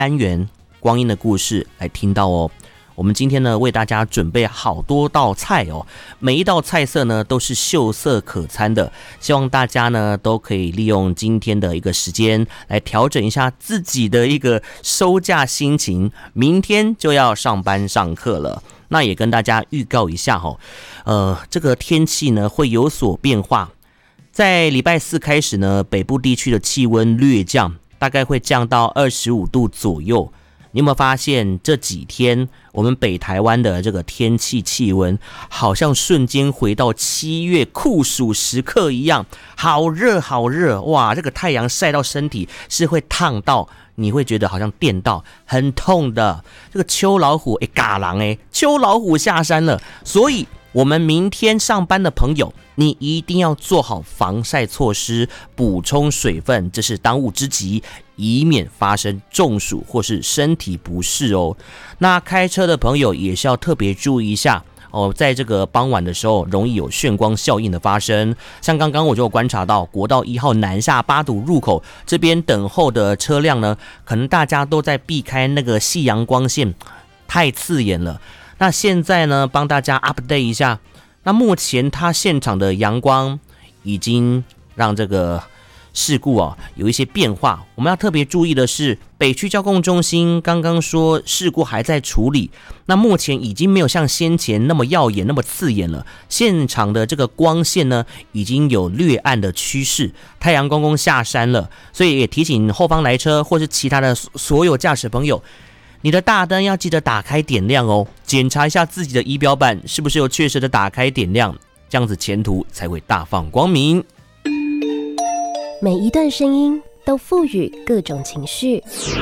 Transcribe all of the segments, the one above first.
单元光阴的故事来听到哦。我们今天呢为大家准备好多道菜哦，每一道菜色呢都是秀色可餐的，希望大家呢都可以利用今天的一个时间来调整一下自己的一个收假心情，明天就要上班上课了。那也跟大家预告一下这个天气呢会有所变化，在礼拜四开始呢，北部地区的气温略降，大概会降到25度左右。你有没有发现这几天我们北台湾的这个天气气温好像瞬间回到7月酷暑时刻一样，好热好热，哇，这个太阳晒到身体是会烫到，你会觉得好像电到，很痛的。这个秋老虎嘎狼秋老虎下山了，所以我们明天上班的朋友，你一定要做好防晒措施，补充水分，这是当务之急，以免发生中暑或是身体不适哦。那开车的朋友也是要特别注意一下哦，在这个傍晚的时候，容易有眩光效应的发生。像刚刚我就有观察到，国道1号南下八堵入口这边等候的车辆呢，可能大家都在避开那个夕阳光线，太刺眼了。那现在呢，帮大家 update 一下。那目前它现场的阳光已经让这个事故有一些变化。我们要特别注意的是，北区交控中心刚刚说事故还在处理，那目前已经没有像先前那么耀眼、那么刺眼了。现场的这个光线呢，已经有略暗的趋势，太阳公公下山了，所以也提醒后方来车或是其他的所有驾驶朋友，你的大灯要记得打开点亮哦，检查一下自己的仪表板是不是有确实的打开点亮，这样子前途才会大放光明。 每一段声音都赋予各种情绪，喜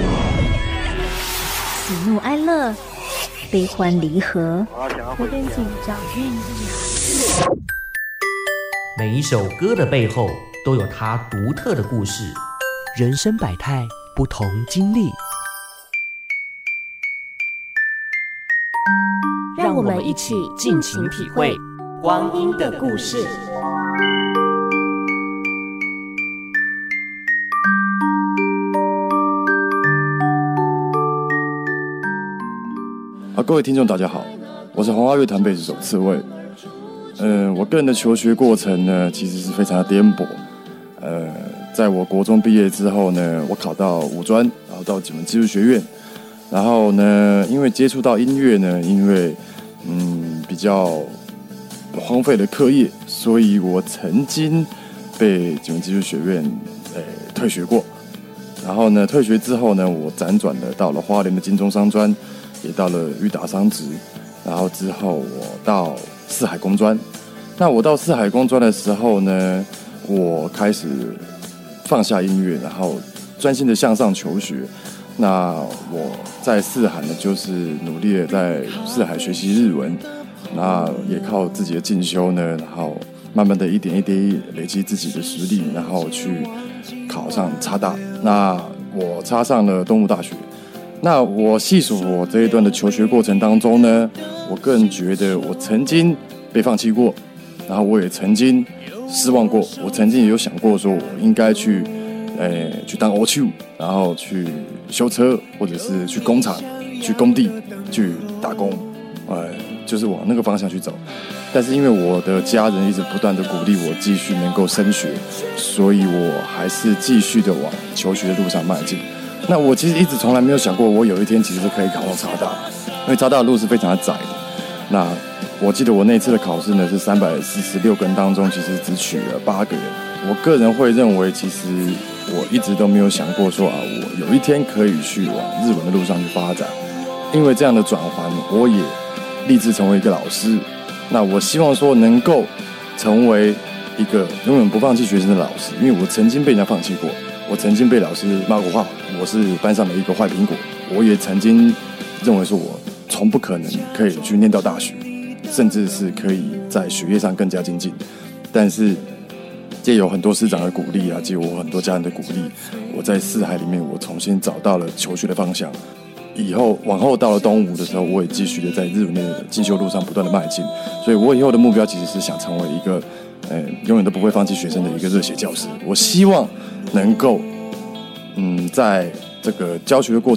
怒哀乐，悲欢离合，有点紧张。 每一首歌的背后都有它独特的故事，人生百态，不同经历。 让我们一起尽情体会光阴的故事。 各位听众大家好，我是红花乐团贝斯手刺猬。我个人的求学过程呢，其实是非常的颠簸。在我国中毕业之后呢，我考到五专，然后到警门技术学院。然后呢，因为接触到音乐呢，因为比较荒废了课业，所以我曾经被警门技术学院退学过。然后呢，退学之后呢，我辗转的到了花莲的金钟商专，也到了裕达商职。然后之后我到四海工专。那我到四海工专的时候呢，我开始放下音乐，然后专心的向上求学。那我在四海呢，就是努力的在四海学习日文，那也靠自己的进修呢，然后慢慢的一点一滴累积自己的实力，然后去考上插大。那我插上了东吴大学。那我细数我这一段的求学过程当中呢，我个人觉得我曾经被放弃过，然后我也曾经失望过，我曾经也有想过说我应该去当欧秋，然后去修车，或者是去工厂、去工地去打工，就是往那个方向去走。但是因为我的家人一直不断的鼓励我继续能够升学，所以我还是继续的往求学的路上迈进。那我其实一直从来没有想过，我有一天其实是可以考上插大，因为插大的路是非常的窄的。那我记得我那次的考试呢，是346个人当中，其实只取了8个人。我个人会认为，其实我一直都没有想过说我有一天可以去往日文的路上去发展。因为这样的转换，我也立志成为一个老师。那我希望说能够成为一个永远不放弃学生的老师，因为我曾经被人家放弃过，我曾经被老师骂过话，我是班上的一个坏苹果。我也曾经认为说我从不可能可以去念到大学，甚至是可以在学业上更加精进。但是借有很多师长的鼓励借有我很多家人的鼓励，我在四海里面我重新找到了求学的方向。往后到了东吴的时候，我也继续的在日文的进修路上不断的迈进。所以我以后的目标其实是想成为一个永远都不会放弃学生的一个热血教师。我希望能够在这个教学过